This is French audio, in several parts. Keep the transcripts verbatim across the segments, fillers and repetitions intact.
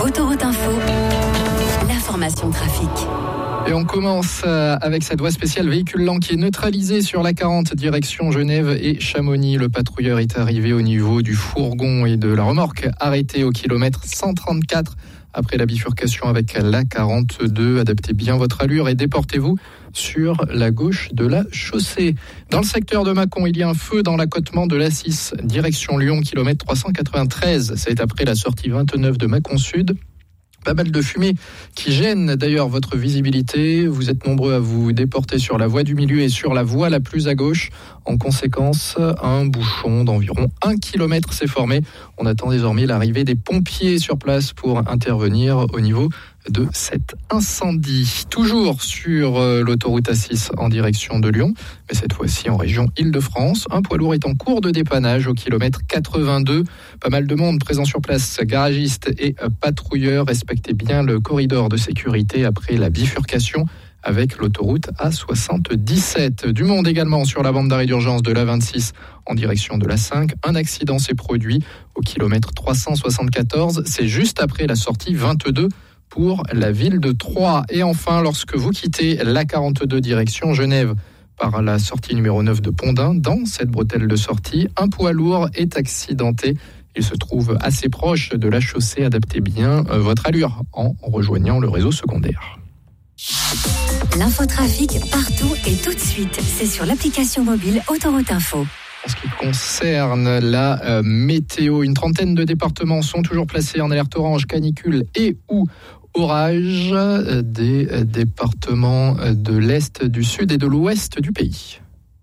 Autoroute Info, l'information trafic. Et on commence avec cette voie spéciale véhicule lent qui est neutralisée sur la quarante direction Genève et Chamonix. Le patrouilleur est arrivé au niveau du fourgon et de la remorque, arrêté au kilomètre cent trente-quatre après la bifurcation avec la quarante-deux. Adaptez bien votre allure et déportez-vous sur la gauche de la chaussée. Dans le secteur de Mâcon, il y a un feu dans l'accotement de l'A six direction Lyon, kilomètre trois cent quatre-vingt-treize. C'est après la sortie vingt-neuf de Mâcon Sud. Pas mal de fumée qui gêne d'ailleurs votre visibilité. Vous êtes nombreux à vous déporter sur la voie du milieu et sur la voie la plus à gauche. En conséquence, un bouchon d'environ un kilomètre s'est formé. On attend désormais l'arrivée des pompiers sur place pour intervenir au niveau de cet incendie. Toujours sur l'autoroute A six en direction de Lyon, mais cette fois-ci en région Île-de-France. Un poids lourd est en cours de dépannage au kilomètre quatre-vingt-deux. Pas mal de monde présent sur place, garagistes et patrouilleurs. Respectez bien le corridor de sécurité après la bifurcation avec l'autoroute A soixante-dix-sept. Du monde également sur la bande d'arrêt d'urgence de l'A vingt-six en direction de l'A cinq. Un accident s'est produit au kilomètre trois cent soixante-quatorze. C'est juste après la sortie vingt-deux pour la ville de Troyes. Et enfin, lorsque vous quittez l'A quarante-deux direction Genève par la sortie numéro neuf de Pondin, dans cette bretelle de sortie, un poids lourd est accidenté. Il se trouve assez proche de la chaussée. Adaptez bien votre allure en rejoignant le réseau secondaire. L'infotrafic partout et tout de suite. C'est sur l'application mobile Autoroute Info. En ce qui concerne la euh, météo, une trentaine de départements sont toujours placés en alerte orange, canicule et ou orage, euh, des euh, départements de l'Est, du Sud et de l'Ouest du pays.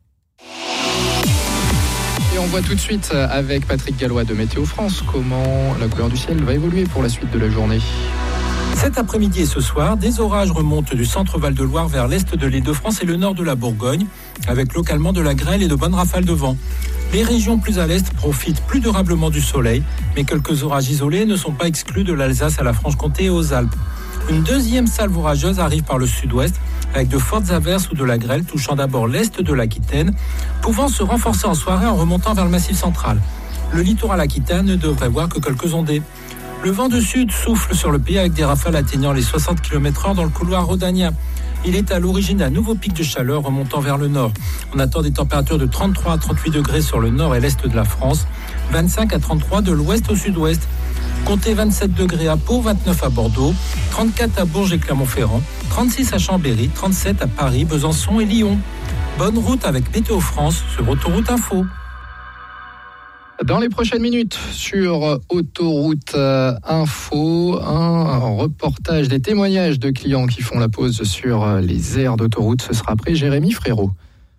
Et on voit tout de suite avec Patrick Gallois de Météo France comment la couleur du ciel va évoluer pour la suite de la journée. Cet après-midi et ce soir, des orages remontent du centre Val-de-Loire vers l'est de l'Île-de-France et le nord de la Bourgogne, avec localement de la grêle et de bonnes rafales de vent. Les régions plus à l'est profitent plus durablement du soleil, mais quelques orages isolés ne sont pas exclus de l'Alsace à la Franche-Comté et aux Alpes. Une deuxième salve orageuse arrive par le sud-ouest, avec de fortes averses ou de la grêle touchant d'abord l'est de l'Aquitaine, pouvant se renforcer en soirée en remontant vers le Massif central. Le littoral aquitaine ne devrait voir que quelques ondées. Le vent de sud souffle sur le pays avec des rafales atteignant les soixante kilomètres heure dans le couloir rhodanien. Il est à l'origine d'un nouveau pic de chaleur remontant vers le nord. On attend des températures de trente-trois à trente-huit degrés sur le nord et l'est de la France, vingt-cinq à trente-trois de l'ouest au sud-ouest. Comptez vingt-sept degrés à Pau, vingt-neuf à Bordeaux, trente-quatre à Bourges et Clermont-Ferrand, trente-six à Chambéry, trente-sept à Paris, Besançon et Lyon. Bonne route avec Météo France sur Autoroute Info. Dans les prochaines minutes, sur Autoroute Info, un reportage des témoignages de clients qui font la pause sur les aires d'autoroute. Ce sera après Jérémy Frérot.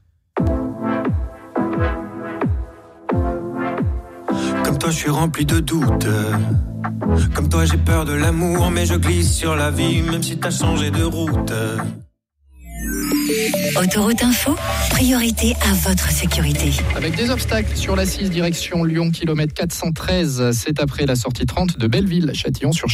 Comme toi, je suis rempli de doutes. Comme toi, j'ai peur de l'amour, mais je glisse sur la vie, même si t'as changé de route. Autoroute Info, priorité à votre sécurité. Avec des obstacles sur l'A six direction Lyon, kilomètre quatre cent treize, c'est après la sortie trente de Belleville, Châtillon sur